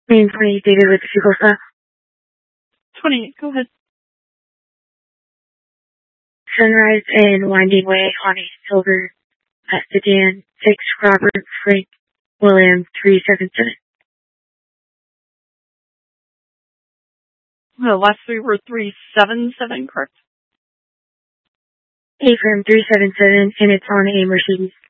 Name 20, David with the vehicle stop. 28, go ahead. Sunrise and Winding Way on a silver sedan, 6 Robert Frank William 377. The last three were 377, correct? A firm 377, and it's on a Mercedes.